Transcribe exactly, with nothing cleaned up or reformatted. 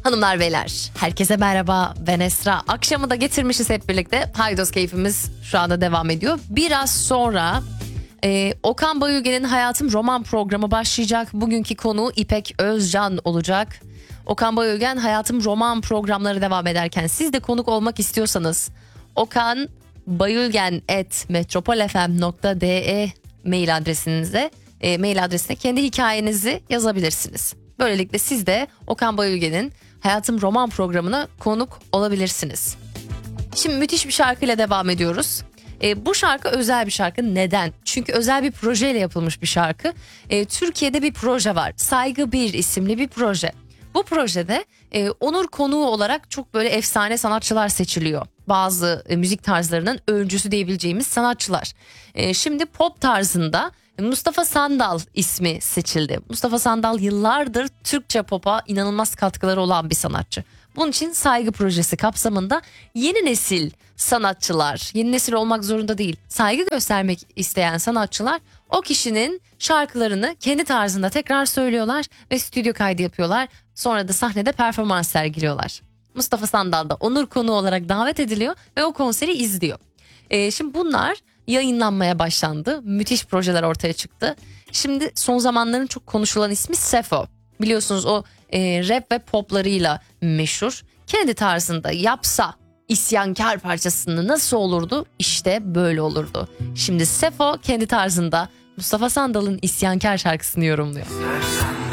Hanımlar beyler, herkese merhaba, ben Esra. Akşamı da getirmişiz hep birlikte. Haydos keyfimiz şu anda devam ediyor. Biraz sonra e, Okan Bayülgen'in Hayatım Roman programı başlayacak. Bugünkü konu İpek Özcan olacak. Okan Bayülgen Hayatım Roman programları devam ederken siz de konuk olmak istiyorsanız Okan Bayülgen at metropolfm nokta de mail adresinize e, mail adresine kendi hikayenizi yazabilirsiniz. Böylelikle siz de Okan Bayülgen'in Hayatım Roman programına konuk olabilirsiniz. Şimdi müthiş bir şarkıyla devam ediyoruz. E, bu şarkı özel bir şarkı. Neden? Çünkü özel bir projeyle yapılmış bir şarkı. E, Türkiye'de bir proje var. Saygı bir isimli bir proje. Bu projede e, onur konuğu olarak çok böyle efsane sanatçılar seçiliyor. Bazı e, müzik tarzlarının öncüsü diyebileceğimiz sanatçılar. E, şimdi pop tarzında Mustafa Sandal ismi seçildi. Mustafa Sandal yıllardır Türkçe pop'a inanılmaz katkıları olan bir sanatçı. Bunun için saygı projesi kapsamında yeni nesil sanatçılar, yeni nesil olmak zorunda değil, saygı göstermek isteyen sanatçılar o kişinin şarkılarını kendi tarzında tekrar söylüyorlar ve stüdyo kaydı yapıyorlar. Sonra da sahnede performans sergiliyorlar. Mustafa Sandal da onur konuğu olarak davet ediliyor ve o konseri izliyor. Ee, şimdi bunlar yayınlanmaya başlandı. Müthiş projeler ortaya çıktı. Şimdi son zamanların çok konuşulan ismi Sefo. Biliyorsunuz o e, rap ve poplarıyla meşhur. Kendi tarzında yapsa isyankar parçasını nasıl olurdu? İşte böyle olurdu. Şimdi Sefo kendi tarzında Mustafa Sandal'ın isyankar şarkısını yorumluyor.